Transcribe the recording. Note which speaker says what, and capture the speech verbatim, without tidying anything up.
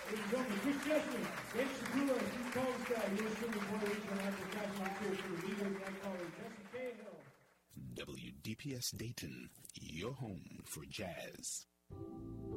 Speaker 1: Ladies and gentlemen, Chris Chesney, Dave Shapiro, Steve Colstead, U S Supreme Court Regional Advocacy Officer for the leader of the Alcoholic, Jesse Cahill.
Speaker 2: W D P S Dayton, your home for jazz.